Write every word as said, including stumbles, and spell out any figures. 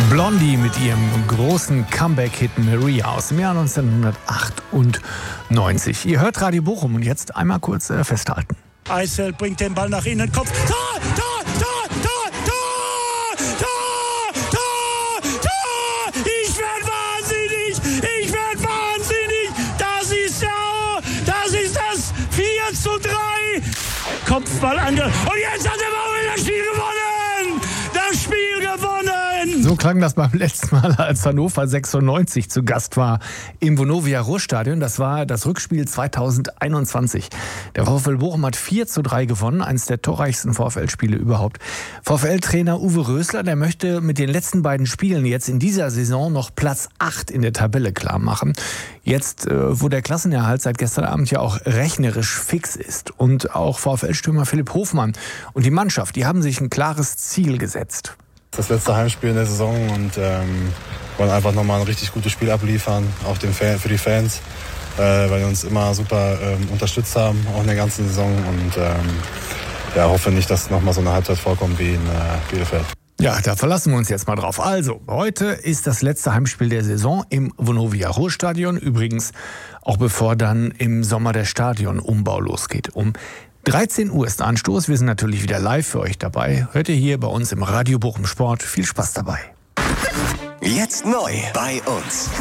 Blondie mit ihrem großen Comeback-Hit Maria aus dem Jahr neunzehnhundertachtundneunzig. Ihr hört Radio Bochum und jetzt einmal kurz äh, festhalten. Eisel bringt den Ball nach innen, Kopf. Tor, Tor, Tor, Tor, Tor, Tor, Tor, Tor. Ich werde wahnsinnig, ich werde wahnsinnig. Das ist ja, das ist das vier zu drei. Kopfball ange... Und jetzt hat der Bauer das Spiel gewonnen. Das Spiel gewonnen. So klang das beim letzten Mal, als Hannover sechsundneunzig zu Gast war im Vonovia Ruhrstadion. Das war das Rückspiel zweitausendeinundzwanzig. Der VfL Bochum hat vier zu drei gewonnen, eines der torreichsten VfL-Spiele überhaupt. VfL-Trainer Uwe Rösler, der möchte mit den letzten beiden Spielen jetzt in dieser Saison noch Platz acht in der Tabelle klar machen. Jetzt, äh, wo der Klassenerhalt seit gestern Abend ja auch rechnerisch fix ist. Und auch VfL-Stürmer Philipp Hofmann und die Mannschaft, die haben sich ein klares Ziel gesetzt. Das letzte Heimspiel in der Saison und ähm, wollen einfach nochmal ein richtig gutes Spiel abliefern, auch den Fan, für die Fans, äh, weil die uns immer super ähm, unterstützt haben, auch in der ganzen Saison. Und ähm, ja, hoffe nicht, dass nochmal so eine Halbzeit vorkommt wie in äh, Bielefeld. Ja, da verlassen wir uns jetzt mal drauf. Also, heute ist das letzte Heimspiel der Saison im Vonovia Ruhrstadion. Übrigens auch bevor dann im Sommer der Stadionumbau losgeht. Um dreizehn Uhr ist Anstoß. Wir sind natürlich wieder live für euch dabei. Hört ihr hier bei uns im Radio Bochum Sport. Viel Spaß dabei. Jetzt neu bei uns.